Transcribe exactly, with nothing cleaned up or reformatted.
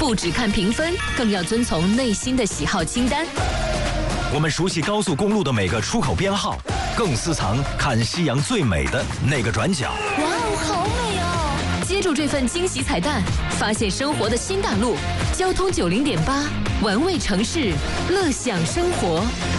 不只看评分，更要遵从内心的喜好清单。 我们熟悉高速公路的每个出口编号，更私藏看夕阳最美的那个转角。 哇哦，好美哦！接住这份惊喜彩蛋，发现生活的新大陆。交通九零点八，玩味城市，乐享生活。